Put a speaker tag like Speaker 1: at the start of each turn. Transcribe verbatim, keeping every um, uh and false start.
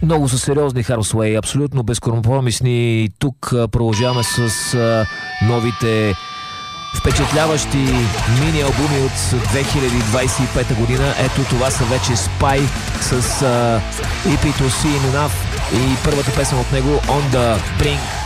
Speaker 1: Много са сериозни Harsway, абсолютно безкомпромисни. Тук а, продължаваме с а, новите впечатляващи мини-албуми от две хиляди двадесет и пета година. Ето това са вече Spy с а, и пи To See Enough и първата песен от него On The Brink.